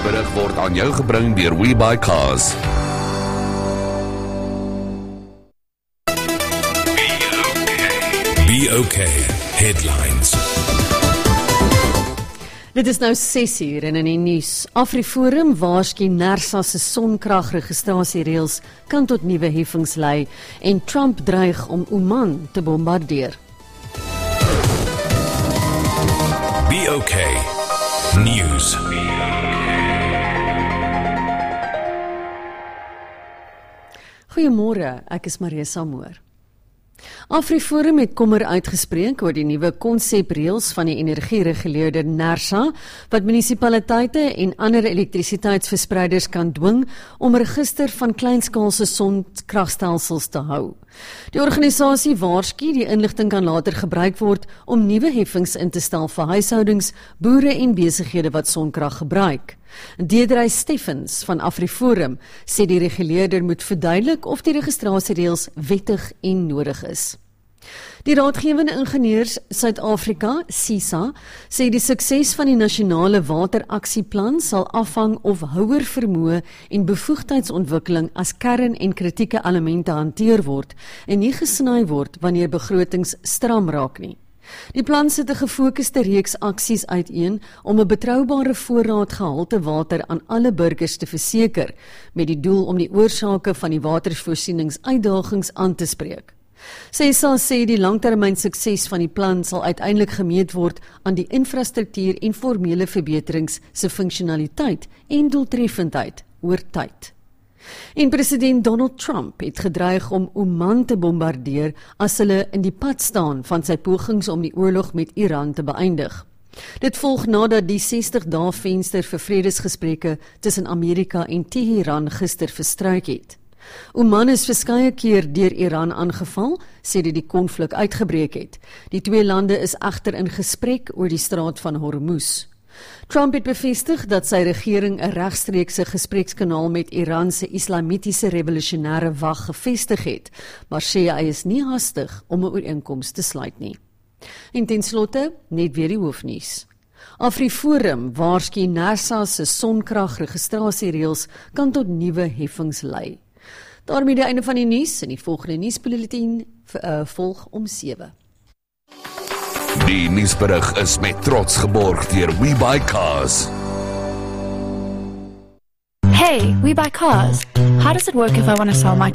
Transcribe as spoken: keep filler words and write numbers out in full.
nuusberig word aan jou gebring deur WeBuyCars. Be okay. Headlines. Dit is nou ses uur en in die nuus. AfriForum waarsku NERSA se sonkragregistrasiereëls kan tot nuwe heffings lei en Trump dreig om Oman te bombardeer. Be okay. News. Goeiemôre, ek is Marisa Moor. AfriForum het kommer uitgespreek oor die nuwe konsepreëls van die energiereguleerder NERSA wat munisipaliteite en ander elektrisiteitsverspreiders kan dwing om 'n register van kleinskaalse sonkragstelsels te hou. Die organisasie waarsku die inligting kan later gebruik word om nuwe heffings in te stel vir huishoudings, boere en besighede wat sonkrag gebruik. Deidre Steffens van AfriForum sê die reguleerder moet verduidelik of die registrasiereëls wettig en nodig is. Die Raadgewende Ingenieurs Suid-Afrika, SISA, sê die sukses van die nasionale wateraksieplan sal afhang of houer vermoë en bevoegdheidsontwikkeling as kern en kritieke elemente hanteer word en nie gesny word wanneer begrotings stram raak nie. Die plan sit 'n gefokuste reeks aksies uiteen om 'n betroubare voorraad gehalte water aan alle burgers te verseker, met die doel om die oorsake van die watervoorsieningsuitdagings aan te spreek. SISA sê die langtermyn sukses van die plan sal uiteindelik gemeet word aan die infrastruktuur en formele verbeterings se funksionaliteit en doeltreffendheid oor tyd. En president Donald Trump het gedreig om Oman te bombardeer as hulle in die pad staan van sy pogings om die oorlog met Iran te beëindig. Dit volg nadat die sestig dae venster vir vredesgesprekke tussen Amerika en Teheran gister verstryk het. Oman is verskeie keer deur Iran aangeval, sê dit die konflik uitgebreek het. Die twee lande is egter in gesprek oor die straat van Hormuz. Trump het bevestig dat sy regering 'n regstreekse gesprekskanaal met Iran se Islamitiese Revolusionêre Wag gevestig het, maar sê hy is nie hastig om 'n ooreenkoms te sluit nie. En ten slotte, net weer die hoofnuus. AfriForum waarsku NERSA se sonkragregistrasiereëls kan tot nuwe heffings lei. Daarmee die einde van die nuus en die volgende nuusbulletin uh, volg om sewe. Die nuusberig is met trots geborg deur WeBuyCars. Hey, we buy cars. How does it work if I want to sell my